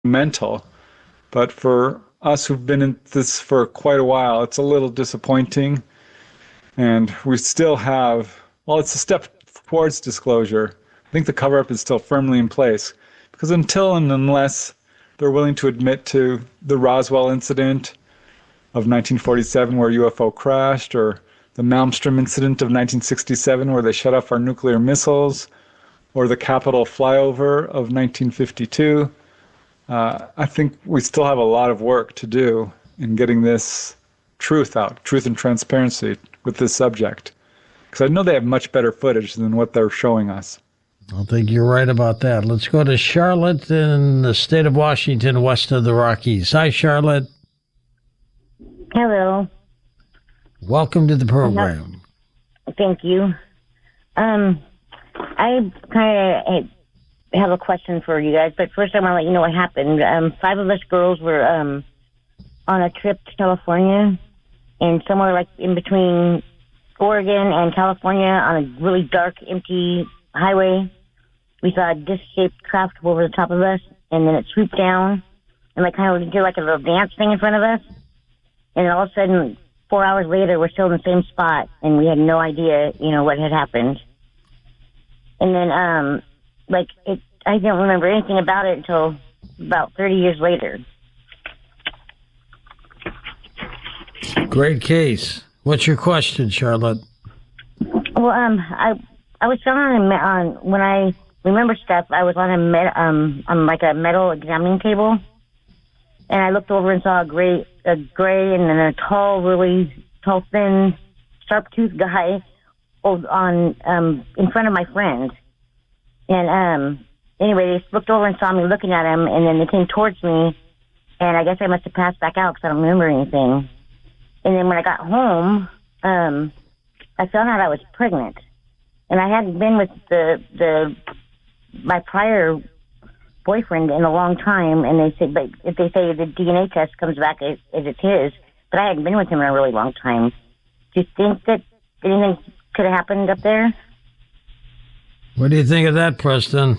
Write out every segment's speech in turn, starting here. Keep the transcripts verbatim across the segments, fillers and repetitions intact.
mental. But for us who've been in this for quite a while, it's a little disappointing. And we still have, well, it's a step towards disclosure. I think the cover-up is still firmly in place. Because until and unless they're willing to admit to the Roswell incident of nineteen forty-seven where a U F O crashed, or the Malmstrom incident of nineteen sixty-seven where they shut off our nuclear missiles, or the Capitol flyover of nineteen fifty-two, uh, I think we still have a lot of work to do in getting this truth out, truth and transparency with this subject. Because I know they have much better footage than what they're showing us. I think you're right about that. Let's go to Charlotte in the state of Washington, west of the Rockies. Hi, Charlotte. Hello. Welcome to the program. Thank you. Um, I kind of have a question for you guys, but first I want to let you know what happened. Um, five of us girls were um, on a trip to California, and somewhere like in between Oregon and California on a really dark, empty highway, we saw a disc-shaped craft go over the top of us, and then it swooped down and like kind of did like a little dance thing in front of us. And then all of a sudden, four hours later, we're still in the same spot, and we had no idea, you know, what had happened. And then, um, like, it, I don't remember anything about it until about thirty years later. Great case. What's your question, Charlotte? Well, um, I I was found on, a, on when I remember stuff. I was on a met, um on like a metal examining table, and I looked over and saw a gray a gray and then a tall, really tall, thin, sharp toothed guy on um in front of my friend. And um anyway, they looked over and saw me looking at him, and then they came towards me, and I guess I must have passed back out because I don't remember anything. And then when I got home, um, I found out I was pregnant, and I hadn't been with the the my prior boyfriend in a long time. And they said, but if they say the D N A test comes back as, as it's his, but I hadn't been with him in a really long time. Do you think that anything could have happened up there? What do you think of that, Preston?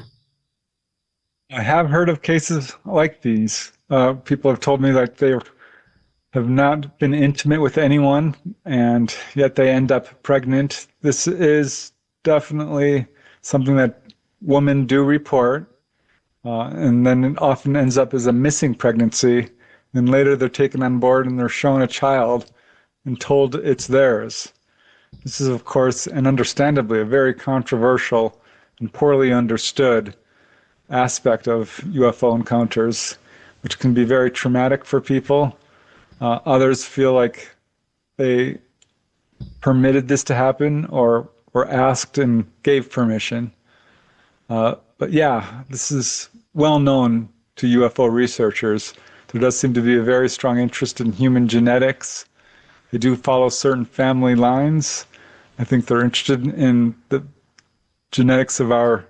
I have heard of cases like these. Uh, people have told me that they have not been intimate with anyone, and yet they end up pregnant. This is definitely something that women do report, uh, and then it often ends up as a missing pregnancy. And later they're taken on board and they're shown a child and told it's theirs. This is, of course, and understandably, a very controversial and poorly understood aspect of U F O encounters, which can be very traumatic for people. Uh, others feel like they permitted this to happen or were asked and gave permission. Uh, but yeah, this is well known to U F O researchers. There does seem to be a very strong interest in human genetics. They do follow certain family lines. I think they're interested in the genetics of our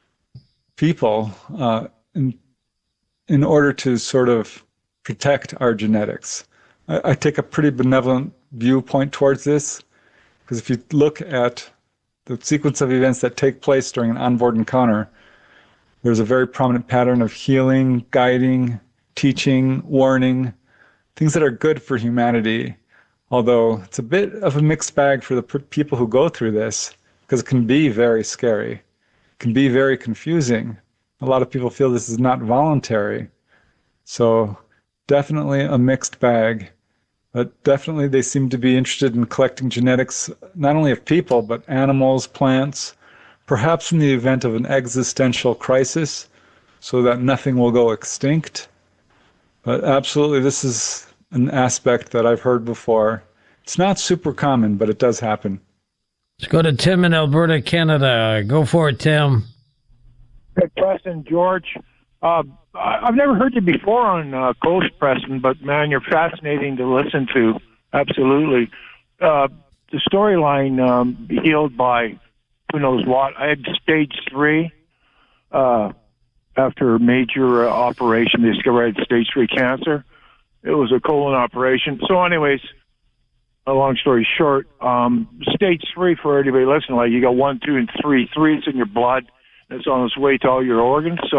people uh, in, in order to sort of protect our genetics. I, I take a pretty benevolent viewpoint towards this, because if you look at the sequence of events that take place during an onboard encounter, there's a very prominent pattern of healing, guiding, teaching, warning, things that are good for humanity. Although it's a bit of a mixed bag for the people who go through this, because it can be very scary. It can be very confusing. A lot of people feel this is not voluntary. So definitely a mixed bag. But definitely they seem to be interested in collecting genetics, not only of people, but animals, plants, perhaps in the event of an existential crisis, so that nothing will go extinct. But absolutely, this is an aspect that I've heard before. It's not super common, but it does happen. Let's go to Tim in Alberta, Canada. Go for it, Tim. Hey, Preston, George. Uh, I've never heard you before on uh, Coast, Preston, but man, you're fascinating to listen to. Absolutely. Uh, the storyline um, healed by who knows what. I had stage three uh, after a major uh, operation. They discovered I had stage three cancer. It was a colon operation. So anyways, a long story short, um, stage three, for anybody listening, like you got one, two, and three. Three, it's in your blood. It's on its way to all your organs. So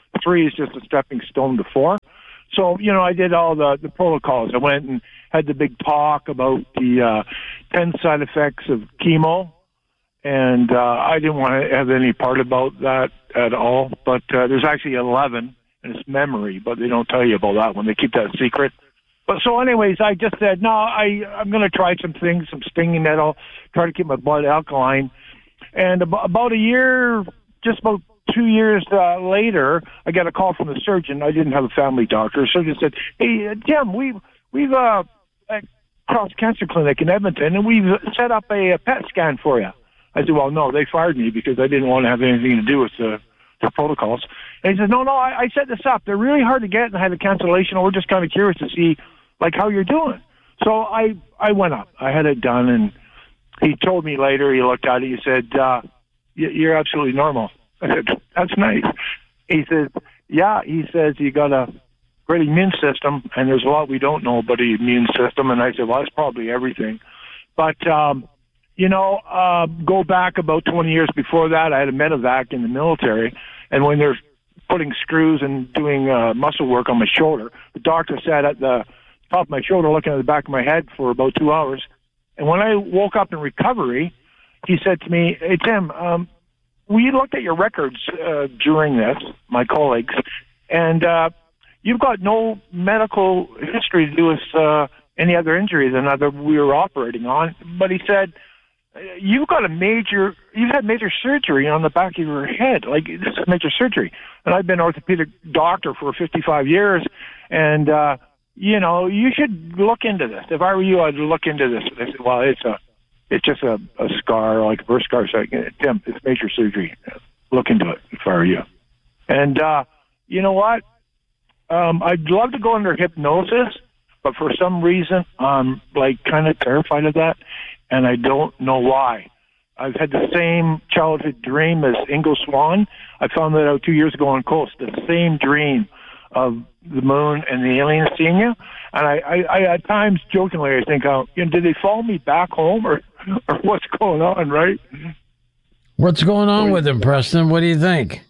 three is just a stepping stone to four. So, you know, I did all the, the protocols. I went and had the big talk about the uh, ten side effects of chemo, and uh, I didn't want to have any part about that at all. But uh, there's actually eleven, and it's memory, but they don't tell you about that one. They keep that secret. But so anyways, I just said, no, I, I'm going to try some things, some stinging nettle, try to keep my blood alkaline. And ab- about a year, just about two years uh, later, I got a call from the surgeon. I didn't have a family doctor. The surgeon said, hey, uh, Tim, we've, we've uh, at Cross Cancer Clinic in Edmonton, and we've set up a, a P E T scan for you. I said, well, no, they fired me because I didn't want to have anything to do with the, the protocols. And he said, no, no, I, I set this up. They're really hard to get, and I had a cancellation. We're just kind of curious to see, like, how you're doing. So I, I went up. I had it done, and he told me later, he looked at it, he said, uh, you're absolutely normal. I said, that's nice. He says, yeah, he says, you got a great immune system, and there's a lot we don't know about the immune system. And I said, well, that's probably everything. But, um, you know, uh, go back about twenty years before that, I had a medevac in the military, and when they're putting screws and doing uh, muscle work on my shoulder, the doctor sat at the top of my shoulder looking at the back of my head for about two hours. And when I woke up in recovery, he said to me, hey, Tim, um, we looked at your records uh, during this, my colleagues, and uh, you've got no medical history to do with uh, any other injury than other we were operating on. But he said, you've got a major, you've had major surgery on the back of your head. Like, this is major surgery. And I've been an orthopedic doctor for fifty-five years, and, uh, you know, you should look into this. If I were you, I'd look into this. I said, well, it's a, it's just a, a scar, like a burst scar. So, Tim, it's major surgery. Look into it if I were you. And, uh, you know what? Um, I'd love to go under hypnosis, but for some reason, I'm, like, kind of terrified of that, and I don't know why. I've had the same childhood dream as Ingo Swann. I found that out two years ago on Coast, the same dream of the moon and the aliens seeing you. And I, I, I at times jokingly, I think, oh, you know, did they follow me back home, or, or what's going on, right? What's going on with him, Preston? What do you think?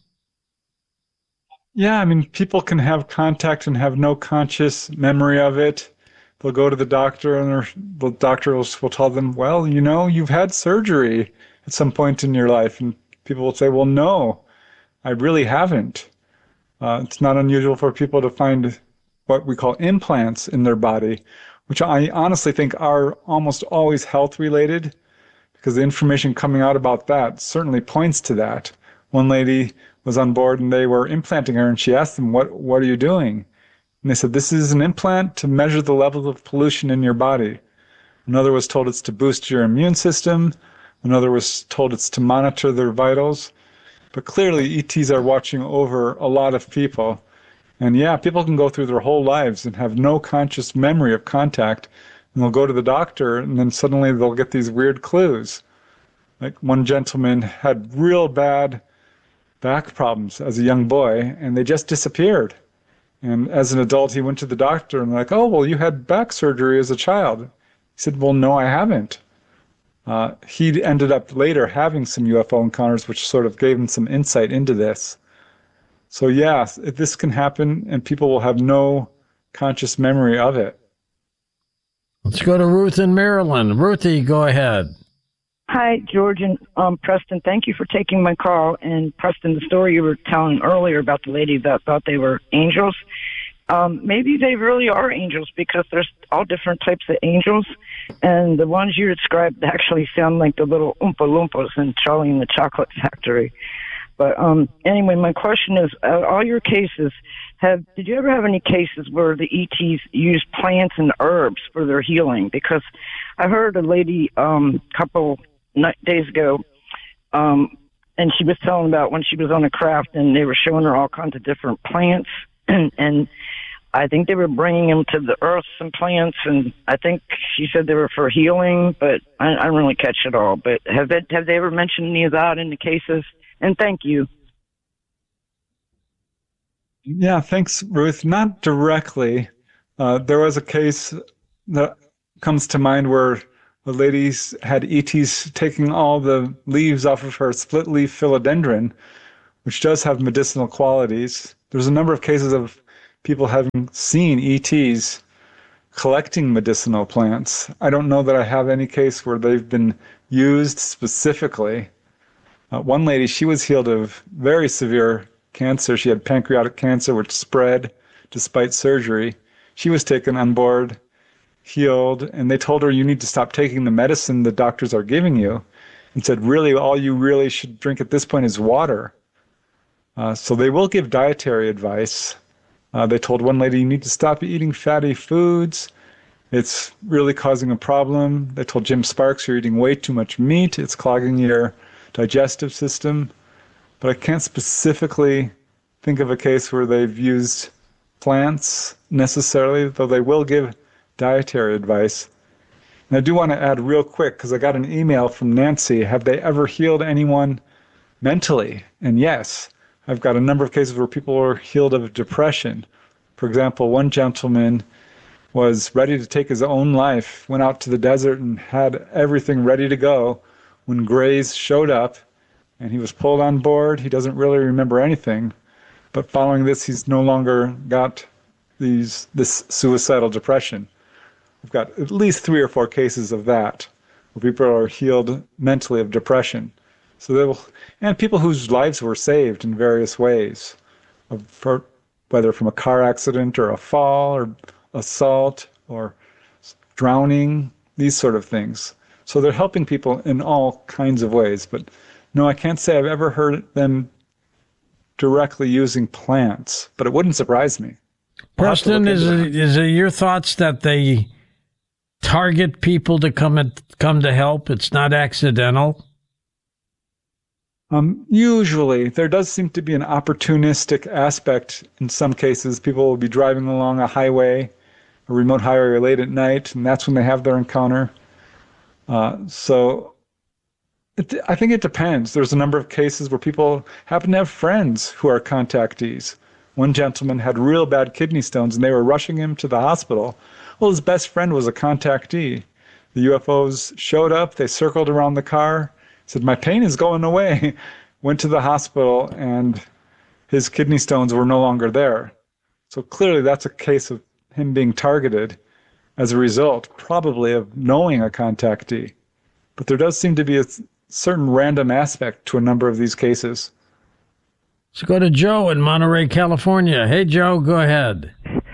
Yeah, I mean, people can have contact and have no conscious memory of it. They'll go to the doctor, and the doctor will, will tell them, well, you know, you've had surgery at some point in your life. And people will say, well, no, I really haven't. Uh, it's not unusual for people to find what we call implants in their body, which I honestly think are almost always health-related, because the information coming out about that certainly points to that. One lady was on board, and they were implanting her, and she asked them, what, what are you doing? And they said, this is an implant to measure the levels of pollution in your body. Another was told it's to boost your immune system. Another was told it's to monitor their vitals. But clearly, E Ts are watching over a lot of people. And yeah, people can go through their whole lives and have no conscious memory of contact. And they'll go to the doctor, and then suddenly they'll get these weird clues. Like one gentleman had real bad back problems as a young boy, and they just disappeared. And as an adult, he went to the doctor and like, oh, well, you had back surgery as a child. He said, well, no, I haven't. Uh, he ended up later having some U F O encounters, which sort of gave him some insight into this. So yeah, this can happen, and people will have no conscious memory of it. Let's go to Ruth in Maryland. Ruthie, go ahead. Hi, George and um, Preston. Thank you for taking my call. And Preston, the story you were telling earlier about the lady that thought they were angels, um, maybe they really are angels, because there's all different types of angels. And the ones you described actually sound like the little Oompa Loompas in Charlie and the Chocolate Factory. But um, anyway, my question is, uh, all your cases, have did you ever have any cases where the E Ts used plants and herbs for their healing? Because I heard a lady a um, couple days ago, um, and she was telling about when she was on a craft, and they were showing her all kinds of different plants, and, and I think they were bringing them to the earth, some plants, and I think she said they were for healing, but I, I don't really catch it all. But have they, have they ever mentioned any of that in the cases? And thank you. Yeah, thanks, Ruth. Not directly. Uh, there was a case that comes to mind where the ladies had E Ts taking all the leaves off of her split-leaf philodendron, which does have medicinal qualities. There's a number of cases of people having seen E Ts collecting medicinal plants. I don't know that I have any case where they've been used specifically. Uh, one lady, she was healed of very severe cancer. She had pancreatic cancer, which spread despite surgery. She was taken on board, healed, and they told her, you need to stop taking the medicine the doctors are giving you, and said, really, all you really should drink at this point is water. Uh, so they will give dietary advice. Uh, they told one lady, you need to stop eating fatty foods. It's really causing a problem. They told Jim Sparks, you're eating way too much meat. It's clogging your digestive system. But I can't specifically think of a case where they've used plants necessarily, though they will give dietary advice. And I do want to add real quick, because I got an email from Nancy, have they ever healed anyone mentally? And yes, I've got a number of cases where people were healed of depression. For example, one gentleman was ready to take his own life, went out to the desert and had everything ready to go when Grays showed up, and he was pulled on board. He doesn't really remember anything, but following this, he's no longer got these this suicidal depression. We've got at least three or four cases of that, where people are healed mentally of depression. So they will, and people whose lives were saved in various ways, of, for, whether from a car accident or a fall or assault or drowning, these sort of things. So they're helping people in all kinds of ways. But no, I can't say I've ever heard them directly using plants, but it wouldn't surprise me. Preston, is it, is it your thoughts that they target people to come and come to help? It's not accidental? Um, usually, there does seem to be an opportunistic aspect in some cases. People will be driving along a highway, a remote highway late at night, and that's when they have their encounter. Uh, so it, I think it depends. There's a number of cases where people happen to have friends who are contactees. One gentleman had real bad kidney stones, and they were rushing him to the hospital. Well, his best friend was a contactee. The U F Os showed up. They circled around the car, said, my pain is going away. Went to the hospital, and his kidney stones were no longer there. So clearly that's a case of him being targeted as a result, probably of knowing a contactee. But there does seem to be a certain random aspect to a number of these cases. Let's go to Joe in Monterey, California. Hey, Joe, go ahead.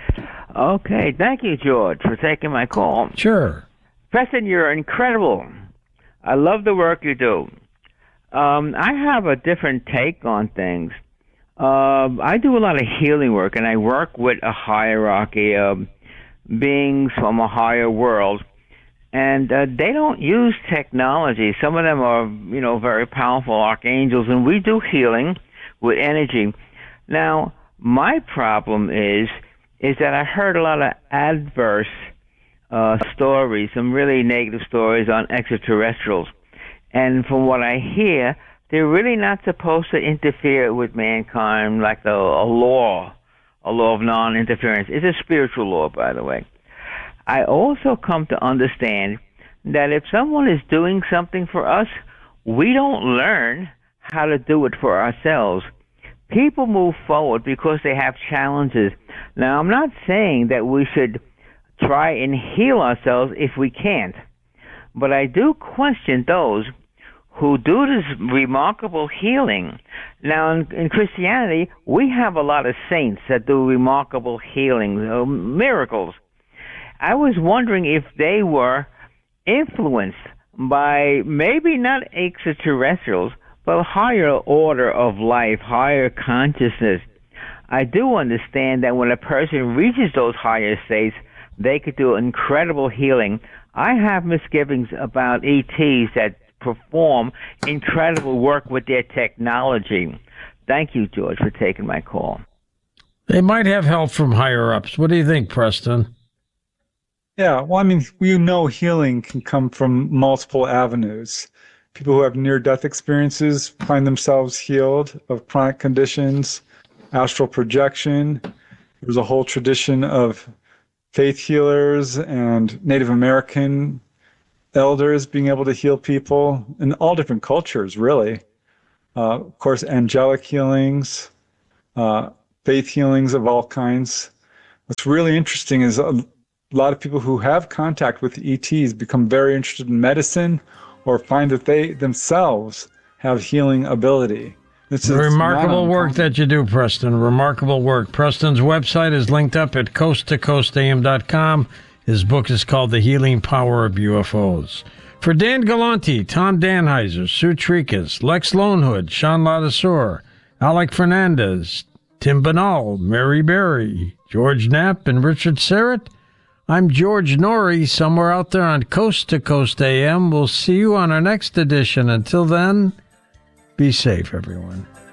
Okay, thank you, George, for taking my call. Sure. Preston, you're incredible. I love the work you do. Um, I have a different take on things. Uh, I do a lot of healing work, and I work with a hierarchy of beings from a higher world, and uh, they don't use technology. Some of them are, you know, very powerful archangels, and we do healing with energy. Now, my problem is is that I heard a lot of adverse uh, stories, some really negative stories on extraterrestrials. And from what I hear, they're really not supposed to interfere with mankind like the, a law, a law of non-interference. It's a spiritual law, by the way. I also come to understand that if someone is doing something for us, we don't learn how to do it for ourselves. People move forward because they have challenges. Now, I'm not saying that we should try and heal ourselves if we can't, but I do question those who do this remarkable healing. Now, in, in Christianity, we have a lot of saints that do remarkable healings, uh, miracles. I was wondering if they were influenced by maybe not extraterrestrials, but a higher order of life, higher consciousness. I do understand that when a person reaches those higher states, they could do incredible healing. I have misgivings about E Ts that perform incredible work with their technology. Thank you, George, for taking my call. They might have help from higher-ups. What do you think, Preston? Yeah, well, I mean, we know healing can come from multiple avenues. People who have near-death experiences find themselves healed of chronic conditions, astral projection. There's a whole tradition of faith healers and Native American elders being able to heal people in all different cultures, really. Uh, of course, angelic healings, uh, faith healings of all kinds. What's really interesting is a lot of people who have contact with E Ts become very interested in medicine or find that they themselves have healing ability. This is remarkable work that you do, Preston. Remarkable work. Preston's website is linked up at coast to coast a m dot com. His book is called The Healing Power of U F Os. For Dan Galanti, Tom Danheiser, Sue Trikas, Lex Lonehood, Sean Ladasur, Alec Fernandez, Tim Banal, Mary Berry, George Knapp, and Richard Serrett, I'm George Norrie, somewhere out there on Coast to Coast A M. We'll see you on our next edition. Until then, be safe, everyone.